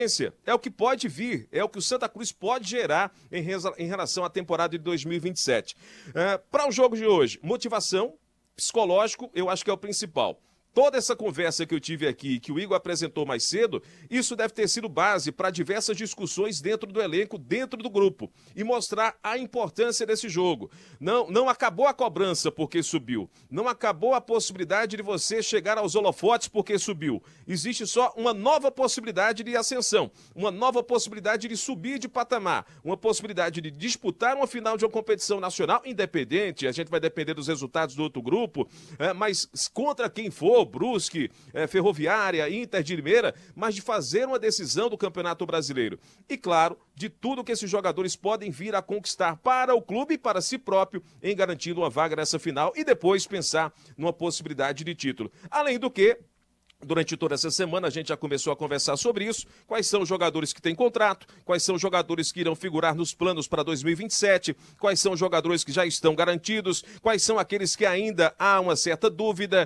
É o que pode vir, é o que o Santa Cruz pode gerar em relação à temporada de 2027. Para o jogo de hoje, motivação, psicológico, eu acho que é o principal. Toda essa conversa que eu tive aqui, que o Igor apresentou mais cedo, isso deve ter sido base para diversas discussões dentro do elenco, dentro do grupo, e mostrar a importância desse jogo. Não acabou a cobrança porque subiu, não acabou a possibilidade de você chegar aos holofotes porque subiu. Existe só uma nova possibilidade de ascensão, uma nova possibilidade de subir de patamar, uma possibilidade de disputar uma final de uma competição nacional independente, a gente vai depender dos resultados do outro grupo, mas contra quem for, Brusque, Ferroviária, Inter de Limeira, mas de fazer uma decisão do Campeonato Brasileiro. E, claro, de tudo que esses jogadores podem vir a conquistar para o clube e para si próprio em garantindo uma vaga nessa final e depois pensar numa possibilidade de título. Além do que, durante toda essa semana, a gente já começou a conversar sobre isso. Quais são os jogadores que têm contrato, quais são os jogadores que irão figurar nos planos para 2027, quais são os jogadores que já estão garantidos, quais são aqueles que ainda há uma certa dúvida.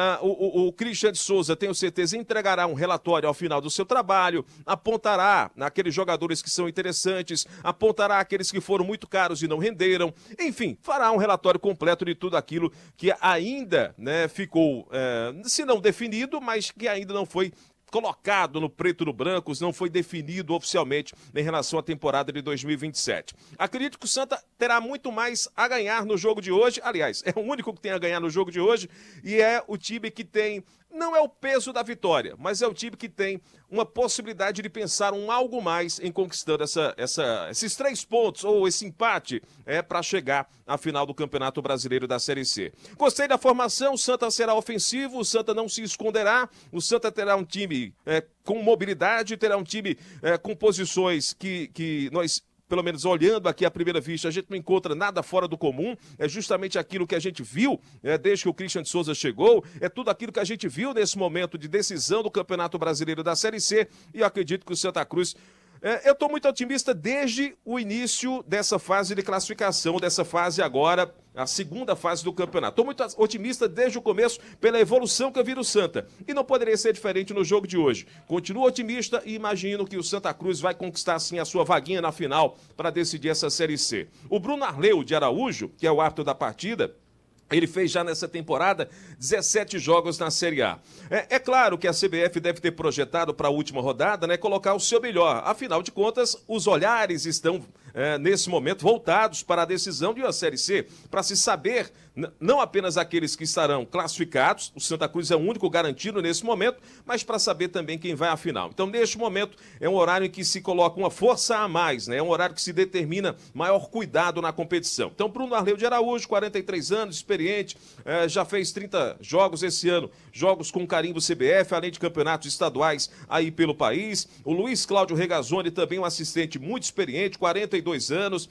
O Christian de Souza, tenho certeza, entregará um relatório ao final do seu trabalho, apontará aqueles jogadores que são interessantes, apontará aqueles que foram muito caros e não renderam. Enfim, fará um relatório completo de tudo aquilo que ainda ficou, se não definido, mas que ainda não foi colocado no preto e no branco, não foi definido oficialmente em relação à temporada de 2027. Acredito que o Santa terá muito mais a ganhar no jogo de hoje. Aliás, é o único que tem a ganhar no jogo de hoje e é o time que tem, não é o peso da vitória, mas é o time que tem uma possibilidade de pensar algo mais em conquistando esses 3 pontos ou esse empate para chegar à final do Campeonato Brasileiro da Série C. Gostei da formação, o Santa será ofensivo, o Santa não se esconderá, o Santa terá um time com mobilidade, terá um time com posições que nós, pelo menos olhando aqui à primeira vista, a gente não encontra nada fora do comum, é justamente aquilo que a gente viu desde que o Christian de Souza chegou, é tudo aquilo que a gente viu nesse momento de decisão do Campeonato Brasileiro da Série C, e eu acredito que o Santa Cruz... eu estou muito otimista desde o início dessa fase de classificação, dessa fase agora, a segunda fase do campeonato. Estou muito otimista desde o começo pela evolução que eu vi do Santa. E não poderia ser diferente no jogo de hoje. Continuo otimista e imagino que o Santa Cruz vai conquistar sim a sua vaguinha na final para decidir essa Série C. O Bruno Arleu de Araújo, que é o árbitro da partida, ele fez já nessa temporada 17 jogos na Série A. É claro que a CBF deve ter projetado para a última rodada, colocar o seu melhor. Afinal de contas, os olhares estão, nesse momento, voltados para a decisão de uma Série C, para se saber, não apenas aqueles que estarão classificados, o Santa Cruz é o único garantido nesse momento, mas para saber também quem vai à final. Então, neste momento, é um horário em que se coloca uma força a mais, é um horário que se determina maior cuidado na competição. Então, Bruno Arleu de Araújo, 43 anos, experiente, já fez 30 jogos esse ano, jogos com carimbo CBF, além de campeonatos estaduais aí pelo país. O Luiz Cláudio Regazzoni, também um assistente muito experiente, 42 anos.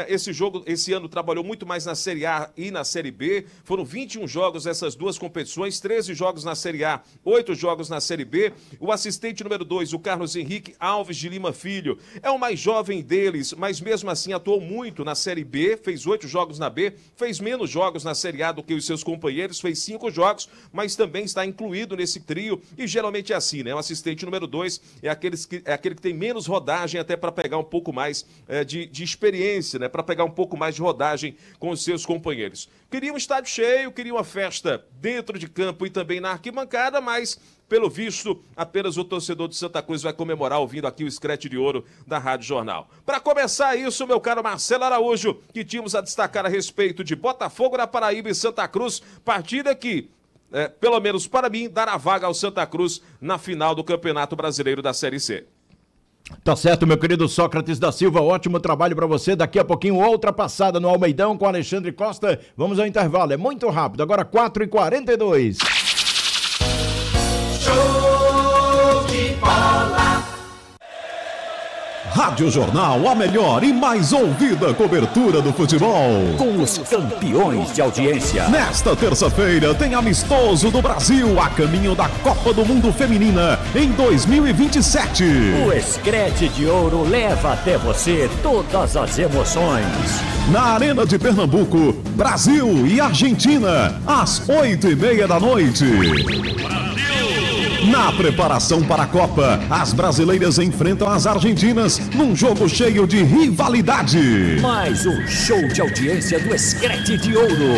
Esse ano trabalhou muito mais na Série A e na Série B. Foram 21 jogos nessas duas competições, 13 jogos na Série A, 8 jogos na Série B. O assistente número 2, o Carlos Henrique Alves de Lima Filho, é o mais jovem deles, mas mesmo assim atuou muito na Série B, fez 8 jogos na B, fez menos jogos na Série A do que os seus companheiros, fez 5 jogos, mas também está incluído nesse trio, e geralmente é assim, O assistente número 2 é aquele que tem menos rodagem, até para pegar um pouco mais de experiência, para pegar um pouco mais de rodagem com os seus companheiros. Queria um estádio cheio, queria uma festa dentro de campo e também na arquibancada, mas, pelo visto, apenas o torcedor de Santa Cruz vai comemorar ouvindo aqui o Screte de Ouro da Rádio Jornal. Para começar isso, meu caro Marcelo Araújo, que tínhamos a destacar a respeito de Botafogo da Paraíba e Santa Cruz, partida que, pelo menos para mim, dará vaga ao Santa Cruz na final do Campeonato Brasileiro da Série C. Tá certo, meu querido Sócrates da Silva, ótimo trabalho pra você. Daqui a pouquinho, outra passada no Almeidão com Alexandre Costa. Vamos ao intervalo, é muito rápido, agora 4h42. Show de bola! Rádio Jornal, a melhor e mais ouvida cobertura do futebol. Com os campeões de audiência. Nesta terça-feira tem amistoso do Brasil a caminho da Copa do Mundo Feminina em 2027. O Screte de Ouro leva até você todas as emoções. Na Arena de Pernambuco, Brasil e Argentina, às 8h30 da noite. Na preparação para a Copa, as brasileiras enfrentam as argentinas num jogo cheio de rivalidade. Mais um show de audiência do Screte de Ouro.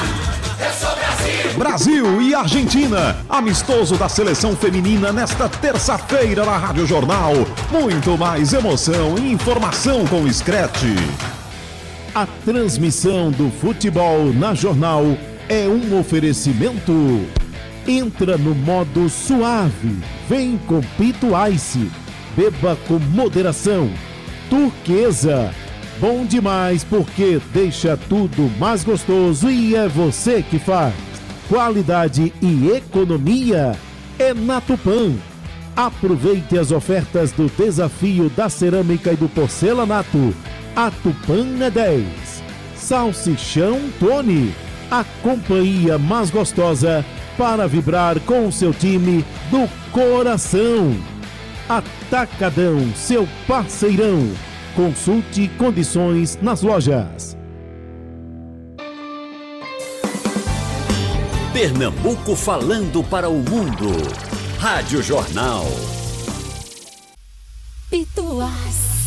Brasil e Argentina, amistoso da seleção feminina nesta terça-feira na Rádio Jornal. Muito mais emoção e informação com o Screte. A transmissão do futebol na Jornal é um oferecimento. Entra no modo suave, vem com Pito Ice, beba com moderação. Turquesa, bom demais porque deixa tudo mais gostoso e é você que faz. Qualidade e economia é na Tupã. Aproveite as ofertas do desafio da cerâmica e do porcelanato. A Tupã é 10. Salsichão Tony, a companhia mais gostosa para vibrar com o seu time do coração. Atacadão, seu parceirão. Consulte condições nas lojas. Pernambuco falando para o mundo. Rádio Jornal. Pito Ice.